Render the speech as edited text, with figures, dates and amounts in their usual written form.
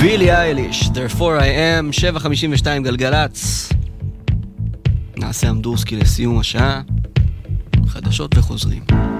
בילי אייליש, Therefore I am, 7:52 גלגלץ. נעשה אמדורסקי לסיום השעה, חדשות וחוזרים.